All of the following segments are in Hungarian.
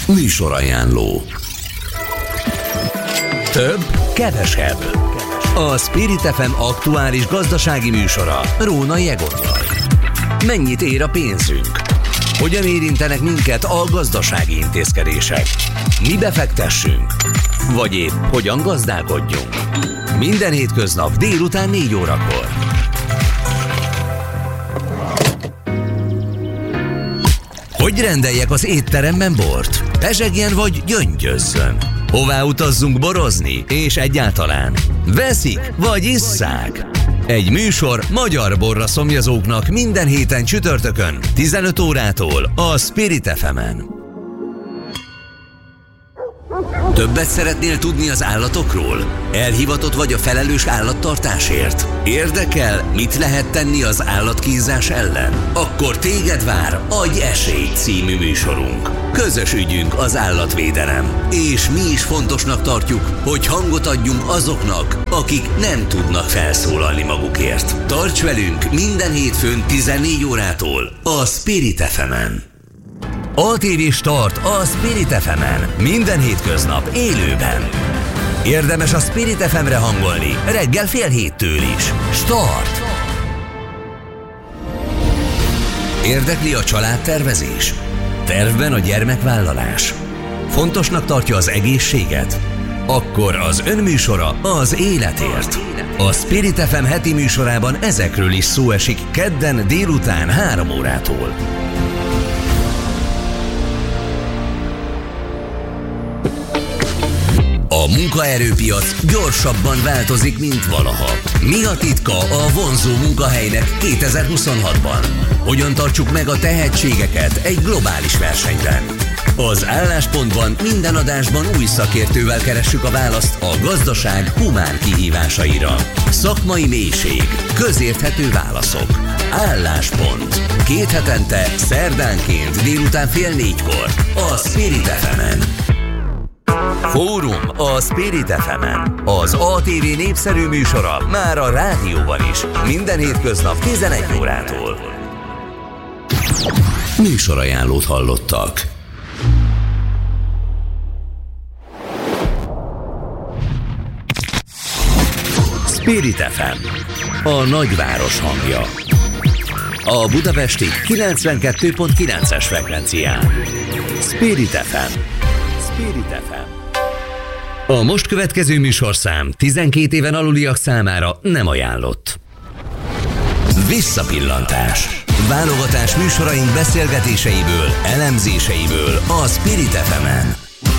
Műsorajánló. Több, kevesebb. A Spirit FM aktuális gazdasági műsora Rónai Egonnal. Mennyit ér a pénzünk? Hogyan érintenek minket a gazdasági intézkedések? Mi befektessünk? Vagy épp hogyan gazdálkodjunk? Minden hétköznap délután 4 órakor. Hogy rendeljek az étteremben bort? Pezsegjen vagy gyöngyözzön? Hová utazzunk borozni? És egyáltalán veszik vagy isszák? Egy műsor magyar borra szomjazóknak minden héten csütörtökön 15 órától a Spirit FM-en. Többet szeretnél tudni az állatokról? Elhivatott vagy a felelős állattartásért? Érdekel, mit lehet tenni az állatkínzás ellen? Akkor téged vár Adj esélyt című műsorunk. Közös ügyünk az állatvédelem, és mi is fontosnak tartjuk, hogy hangot adjunk azoknak, akik nem tudnak felszólalni magukért. Tarts velünk minden hétfőn 14 órától a Spirit FM-en. ATV Start a Spirit FM-en. Minden hétköznap élőben. Érdemes a Spirit FM-re hangolni reggel 6:30 is. Start! Érdekli a családtervezés? Tervben a gyermekvállalás? Fontosnak tartja az egészséget? Akkor az önműsora az életért. A Spirit FM heti műsorában ezekről is szó esik kedden délután 3 órától. A munkaerőpiac gyorsabban változik, mint valaha. Mi a titka a vonzó munkahelynek 2026-ban? Hogyan tartsuk meg a tehetségeket egy globális versenyben? Az Álláspontban minden adásban új szakértővel keressük a választ a gazdaság humán kihívásaira. Szakmai mélység, közérthető válaszok. Álláspont. 2 hetente, szerdánként délután 3:30 a Spirit FM-en. Fórum a Spirit FM-en. Az ATV népszerű műsora már a rádióban is. Minden hétköznap 11 órától. Műsorajánlót hallottak. Spirit FM, a nagyváros hangja. A budapesti 92.9-es frekvencián. Spirit FM. Spirit FM. A most következő műsorszám 12 éven aluliak számára nem ajánlott. Visszapillantás. Válogatás műsoraink beszélgetéseiből, elemzéseiből a Spirit FM-en.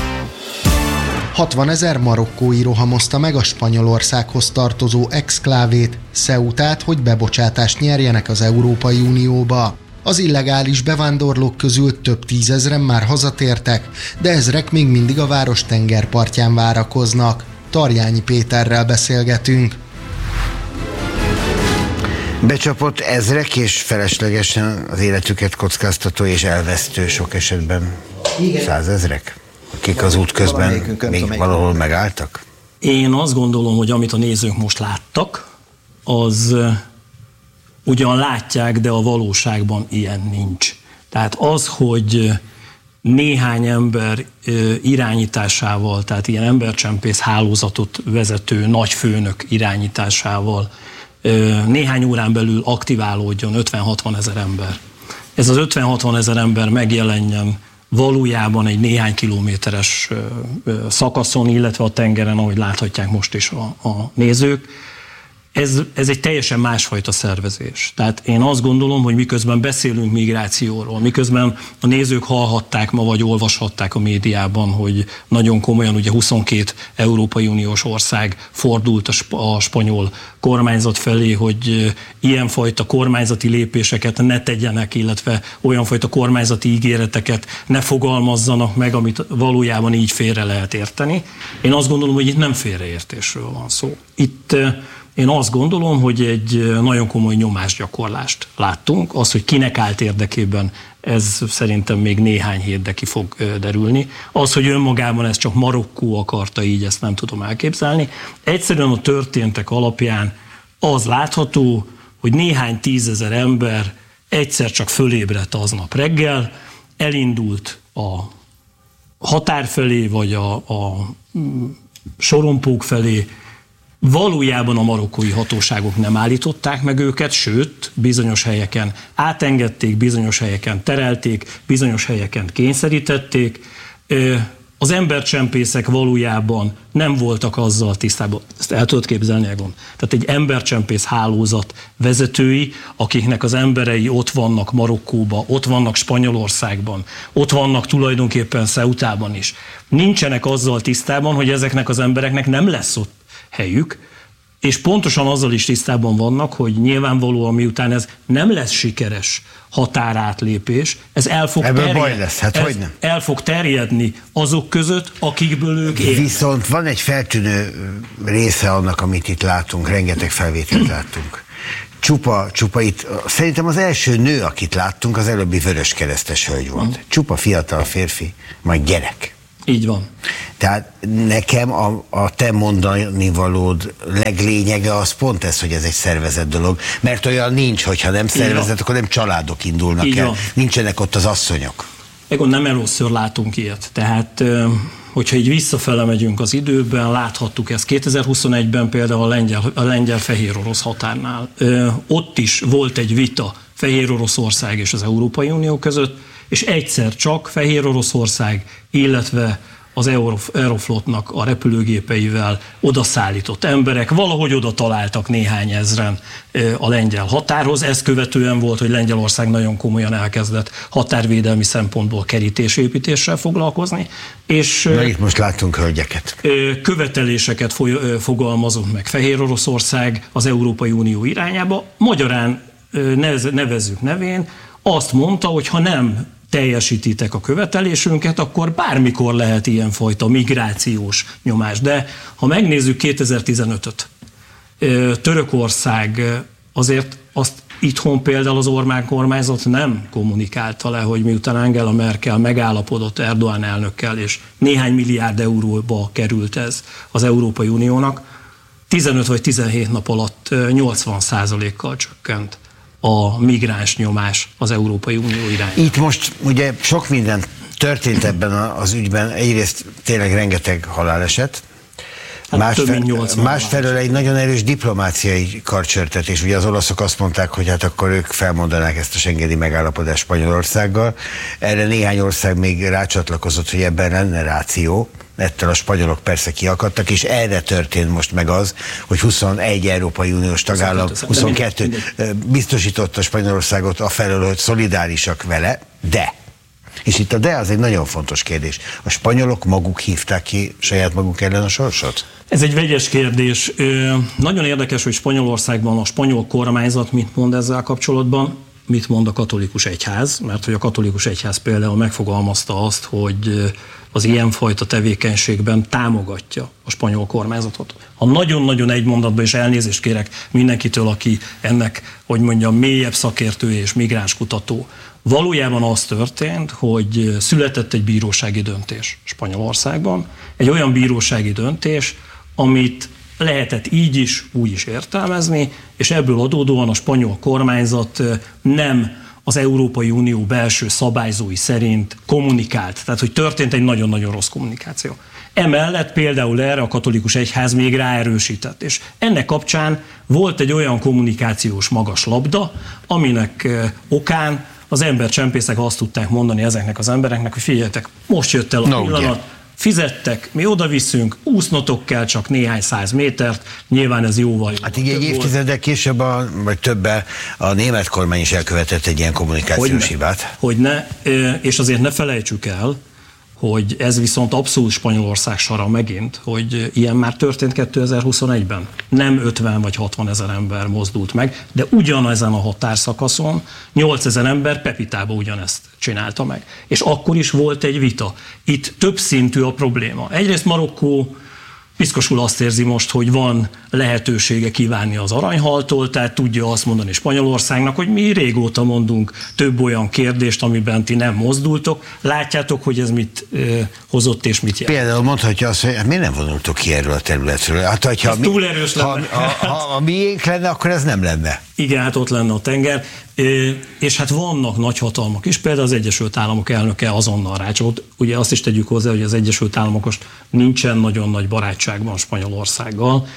60 000 marokkói rohamozta meg a Spanyolországhoz tartozó exklávét, Ceutát, hogy bebocsátást nyerjenek az Európai Unióba. Az illegális bevándorlók közül több tízezren már hazatértek, de ezrek még mindig a város tengerpartján várakoznak. Tarjányi Péterrel beszélgetünk. Becsapott ezrek és feleslegesen az életüket kockáztató és elvesztő, sok esetben 100 000, akik az út közben még valahol megálltak? Én azt gondolom, hogy amit a nézők most láttak, az ugyan látják, de a valóságban ilyen nincs. Tehát az, hogy néhány ember irányításával, tehát ilyen embercsempész hálózatot vezető nagyfőnök irányításával néhány órán belül aktiválódjon 50-60 ezer ember. Ez az 50-60 ezer ember megjelenjen valójában egy néhány kilométeres szakaszon, illetve a tengeren, ahogy láthatják most is a nézők. Ez egy teljesen másfajta szervezés. Tehát én azt gondolom, hogy miközben beszélünk migrációról, miközben a nézők hallhatták ma, vagy olvashatták a médiában, hogy nagyon komolyan ugye 22 Európai Uniós ország fordult a spanyol kormányzat felé, hogy ilyenfajta kormányzati lépéseket ne tegyenek, illetve olyanfajta kormányzati ígéreteket ne fogalmazzanak meg, amit valójában így félre lehet érteni. Én azt gondolom, hogy itt nem félreértésről van szó. Itt én azt gondolom, hogy egy nagyon komoly nyomásgyakorlást láttunk. Az, hogy kinek állt érdekében, ez szerintem még néhány hétbe ki fog derülni. Az, hogy önmagában ez csak Marokkó akarta így, ezt nem tudom elképzelni. Egyszerűen a történtek alapján az látható, hogy néhány tízezer ember egyszer csak fölébredt aznap reggel, elindult a határ felé, vagy a sorompók felé valójában a marokkói hatóságok nem állították meg őket, sőt, bizonyos helyeken átengedték, bizonyos helyeken terelték, bizonyos helyeken kényszerítették. Az embercsempészek valójában nem voltak azzal tisztában, ezt el tudod képzelni, Egon? Tehát egy embercsempész hálózat vezetői, akiknek az emberei ott vannak Marokkóban, ott vannak Spanyolországban, ott vannak tulajdonképpen Ceutában is. Nincsenek azzal tisztában, hogy ezeknek az embereknek nem lesz ott helyük, és pontosan azzal is tisztában vannak, hogy nyilvánvalóan miután ez nem lesz sikeres határátlépés, ez el fog terjedni azok között, akikből ők élnek. Viszont van egy feltűnő része annak, amit itt látunk, rengeteg felvételt láttunk. Csupa itt, szerintem az első nő, akit láttunk, az előbbi vöröskeresztes hölgy volt. Csupa fiatal férfi, majd gyerek. Így van. Tehát nekem a te mondani valód leglényege az pont ez, hogy ez egy szervezett dolog, mert olyan nincs, hogyha nem szervezett, akkor nem családok indulnak el, nincsenek ott az asszonyok. Egon, nem először látunk ilyet, tehát hogyha így visszafele megyünk az időben, láthattuk ezt 2021-ben például a lengyel-fehér-orosz határnál. Ott is volt egy vita Fehér-Oroszország és az Európai Unió között, és egyszer csak Fehér-Oroszország, illetve az Aeroflotnak a repülőgépeivel odaszállított emberek valahogy oda találtak néhány ezren a lengyel határhoz. Ezt követően volt, hogy Lengyelország nagyon komolyan elkezdett határvédelmi szempontból kerítésépítéssel foglalkozni. És itt most láttunk hölgyeket. Követeléseket fogalmazott meg Fehér-Oroszország az Európai Unió irányába. Magyarán nevezzük nevén, azt mondta, hogy ha nem teljesítitek a követelésünket, akkor bármikor lehet ilyenfajta migrációs nyomás. De ha megnézzük 2015-öt, Törökország azért azt itthon például az Orbán kormányzat nem kommunikálta le, hogy miután Angela Merkel megállapodott Erdoğan elnökkel, és néhány milliárd euróba került ez az Európai Uniónak, 15 vagy 17 nap alatt 80%-kal csökkent a migráns nyomás az Európai Unió irányába. Itt most ugye sok minden történt ebben az ügyben, egyrészt tényleg rengeteg haláleset, másfelől egy nagyon erős diplomáciai karcsörtetés. Ugye az olaszok azt mondták, hogy hát akkor ők felmondanák ezt a schengeni megállapodást Spanyolországgal. Erre néhány ország még rácsatlakozott, hogy ebben lenne ráció. Ettől a spanyolok persze kiakadtak, és erre történt most meg az, hogy 21 Európai Uniós tagállam, 22 biztosította Spanyolországot afelől, hogy szolidárisak vele, de, és itt a de az egy nagyon fontos kérdés, a spanyolok maguk hívták ki saját maguk ellen a sorsot? Ez egy vegyes kérdés. Nagyon érdekes, hogy Spanyolországban a spanyol kormányzat mit mond ezzel kapcsolatban, mit mond a katolikus egyház, mert hogy a katolikus egyház például megfogalmazta azt, hogy az ilyenfajta tevékenységben támogatja a spanyol kormányzatot. Ha nagyon-nagyon egy mondatban, és elnézést kérek mindenkitől, aki ennek, hogy mondjam, mélyebb szakértő és migránskutató, valójában az történt, hogy született egy bírósági döntés Spanyolországban, egy olyan bírósági döntés, amit lehetett így is, úgy is értelmezni, és ebből adódóan a spanyol kormányzat nem az Európai Unió belső szabályzói szerint kommunikált. Tehát, hogy történt egy nagyon-nagyon rossz kommunikáció. Emellett például erre a katolikus egyház még ráerősített, és ennek kapcsán volt egy olyan kommunikációs magas labda, aminek okán az embercsempészek azt tudták mondani ezeknek az embereknek, hogy figyeljetek, most jött el a pillanat, fizettek, mi oda viszünk, úsznotok kell csak néhány 100 métert, nyilván ez jóval jó. Hát így egy évtizedek később, vagy többen a német kormány is elkövetett egy ilyen kommunikációs hibát. Hogyne, és azért ne felejtsük el, hogy ez viszont abszolút Spanyolország sara megint, hogy ilyen már történt 2021-ben. Nem 50 vagy 60 ezer ember mozdult meg, de ugyanezen a határszakaszon 8 ezer ember Pepitában ugyanezt csinálta meg. És akkor is volt egy vita. Itt több szintű a probléma. Egyrészt Marokkó piszkosul azt érzi most, hogy van lehetősége kívánni az aranyhaltól, tehát tudja azt mondani Spanyolországnak, hogy mi régóta mondunk több olyan kérdést, amiben ti nem mozdultok. Látjátok, hogy ez mit hozott és mit jelent. Például mondhatja azt, hogy hát miért nem vonultok ki erről a területről? Hát, ez túl erős lenne. Ha a miénk lenne, akkor ez nem lenne. Igen, hát ott lenne a tenger, és hát vannak nagyhatalmak is, például az Egyesült Államok elnöke azonnal rácsapott. Ugye azt is tegyük hozzá, hogy az Egyesült Államok most nincsen nagyon nagy barátságban Spanyolországgal,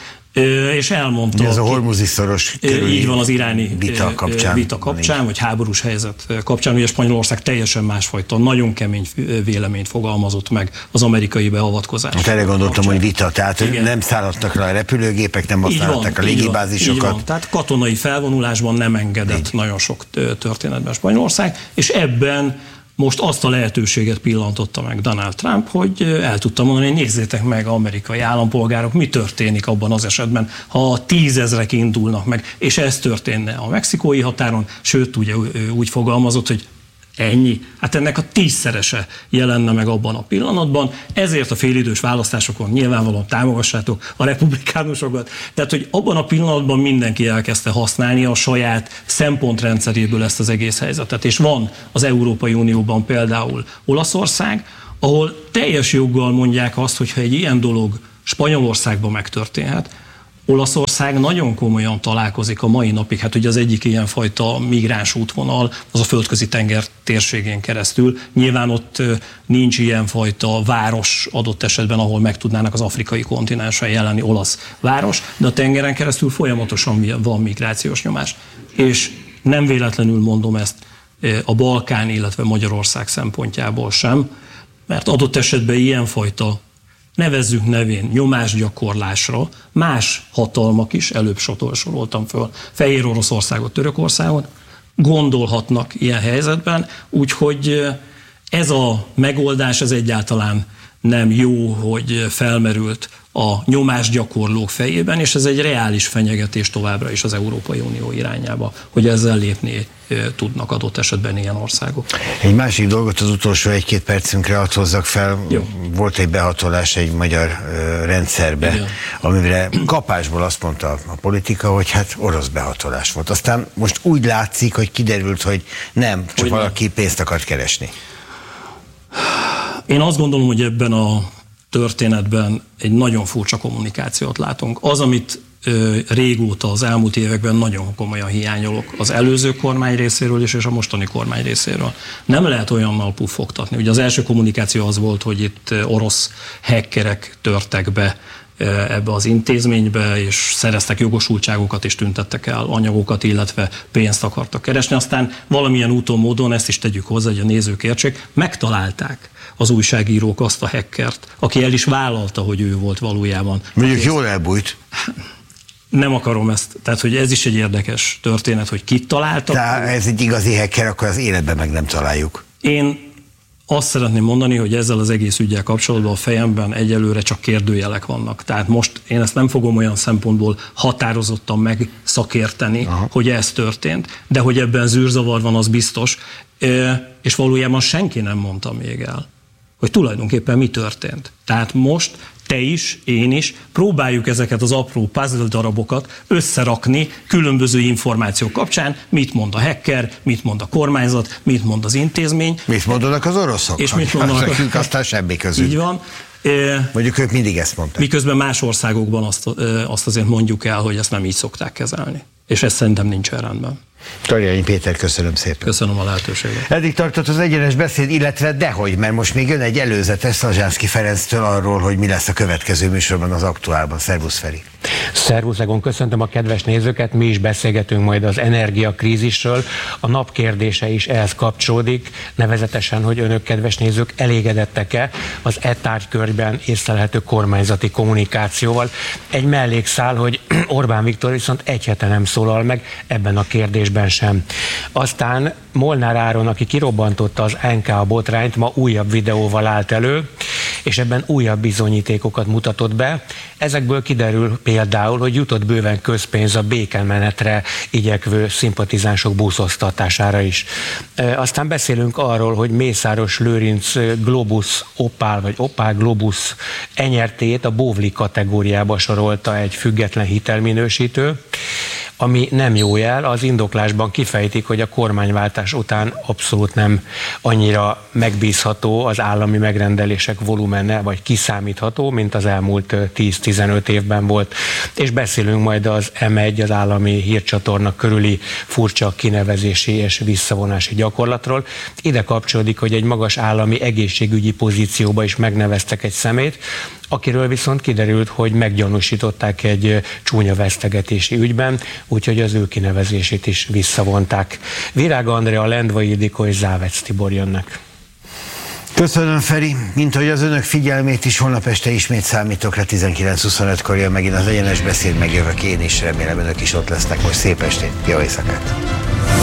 és elmondta... Ez a hormuzi szoros így van, az iráni vita kapcsán vagy háborús helyzet kapcsán, ugye Spanyolország teljesen másfajta, nagyon kemény véleményt fogalmazott meg az amerikai beavatkozás. Hát erre gondoltam, hogy vita, tehát igen. Nem szállhattak rá a repülőgépek, nem használhattak a légibázisokat. Tehát katonai felvonulásban nem engedett nagyon sok történetben Spanyolország, és ebben most azt a lehetőséget pillantotta meg Donald Trump, hogy el tudta mondani, hogy nézzétek meg, amerikai állampolgárok, mi történik abban az esetben, ha 10 000-ek indulnak meg, és ez történne a mexikói határon, sőt, ugye úgy fogalmazott, hogy ennyi. Hát ennek a 10-szerese jelenne meg abban a pillanatban, ezért a félidős választásokon nyilvánvalóan támogassátok a republikánusokat. Tehát, hogy abban a pillanatban mindenki elkezdte használni a saját szempontrendszeréből ezt az egész helyzetet. És van az Európai Unióban például Olaszország, ahol teljes joggal mondják azt, hogy ha egy ilyen dolog Spanyolországban megtörténhet, Olaszország nagyon komolyan találkozik a mai napig, hát ugye az egyik ilyenfajta migráns útvonal az a Földközi tenger térségén keresztül. Nyilván ott nincs ilyenfajta város adott esetben, ahol meg tudnának az afrikai kontinensen jelenni olasz város, de a tengeren keresztül folyamatosan van migrációs nyomás. És nem véletlenül mondom ezt a Balkán, illetve Magyarország szempontjából sem, mert adott esetben ilyenfajta, nevezzük nevén, nyomásgyakorlásra más hatalmak is, előbb soroltam föl, Fehér Oroszországot, Törökországot, gondolhatnak ilyen helyzetben, úgyhogy ez a megoldás ez egyáltalán nem jó, hogy felmerült a nyomásgyakorlók fejében, és ez egy reális fenyegetés továbbra is az Európai Unió irányába, hogy ezzel lépni tudnak adott esetben ilyen országok. Egy másik dolgot az utolsó 1-2 percünkre hadd hozzak fel. Jó. Volt egy behatolás egy magyar rendszerbe, igen, amire kapásból azt mondta a politika, hogy hát orosz behatolás volt. Aztán most úgy látszik, hogy kiderült, hogy nem, csak hogy valaki pénzt akart keresni. Én azt gondolom, hogy ebben a történetben egy nagyon furcsa kommunikációt látunk. Az, amit régóta az elmúlt években nagyon komolyan hiányolok az előző kormány részéről is, és a mostani kormány részéről. Nem lehet olyannal puffogtatni. Ugye az első kommunikáció az volt, hogy itt orosz hackerek törtek be ebbe az intézménybe, és szereztek jogosultságokat, és tüntettek el anyagokat, illetve pénzt akartak keresni. Aztán valamilyen úton, módon, ezt is tegyük hozzá, hogy a nézők értsék, megtalálták az újságírók azt a hackert, aki el is vállalta, hogy ő volt valójában. Mondjuk jól elbújt. Nem akarom ezt. Tehát, hogy ez is egy érdekes történet, hogy kit találtak. De ez egy igazi hacker, akkor az életben meg nem találjuk. Én azt szeretném mondani, hogy ezzel az egész üggyel kapcsolatban a fejemben egyelőre csak kérdőjelek vannak. Tehát most én ezt nem fogom olyan szempontból határozottan megszakérteni, hogy ez történt, de hogy ebben zűrzavar van, az biztos, és valójában senki nem mondta még el, hogy tulajdonképpen mi történt. Tehát most te is, én is próbáljuk ezeket az apró puzzle darabokat összerakni különböző információk kapcsán, mit mond a hacker, mit mond a kormányzat, mit mond az intézmény. Mit mondanak az oroszok? És mit mondanak? Nekünk aztán semmi közül. Így van. Mondjuk ők mindig ezt mondták. Miközben más országokban azt azért mondjuk el, hogy ezt nem így szokták kezelni. És ez szerintem nincsen rendben. Tarjányi Péter, köszönöm szépen. Köszönöm a lehetőséget. Eddig tartott az egyenes beszéd, illetve dehogy, mert most még jön egy előzetes Szazsánszky Ferenctől arról, hogy mi lesz a következő műsorban, az Aktuálban. Szervusz, Feri! Szervusz, Egon, köszöntöm a kedves nézőket, mi is beszélgetünk majd az energiakrízisről. A nap kérdése is ehhez kapcsolódik, nevezetesen, hogy önök, kedves nézők, elégedettek-e az tárgykörben észlelhető kormányzati kommunikációval. Egy mellékszál, hogy Orbán Viktor viszont egy hete nem szólal meg ebben a kérdésben sem. Aztán Molnár Áron, aki kirobbantotta az NK botrányt, ma újabb videóval állt elő, és ebben újabb bizonyítékokat mutatott be. Ezekből kiderül például, hogy jutott bőven közpénz a békemenetre igyekvő szimpatizánsok buszoztatására is. Aztán beszélünk arról, hogy Mészáros Lőrinc Globus Opál, vagy Opál Globus enyertét a bóvli kategóriába sorolta egy független hitelminősítő. ami nem jó jel. Az indoklásban kifejtik, hogy a kormányváltás után abszolút nem annyira megbízható az állami megrendelések volumene, vagy kiszámítható, mint az elmúlt 10-15 évben volt. És beszélünk majd az M1, az állami hírcsatorna körüli furcsa kinevezési és visszavonási gyakorlatról. Ide kapcsolódik, hogy egy magas állami egészségügyi pozícióba is megneveztek egy szemét, akiről viszont kiderült, hogy meggyanúsították egy csúnya vesztegetési ügyben, úgyhogy az ő kinevezését is visszavonták. Virág Andrea, Lendvai Ildikó és Závec Tibor jönnek. Köszönöm, Feri. Mint hogy az önök figyelmét is, holnap este ismét számítokra, 19:25-kor jön megint az Egyenes Beszéd, megjövök én is, remélem önök is ott lesznek. Most szép estét, jó éjszakát!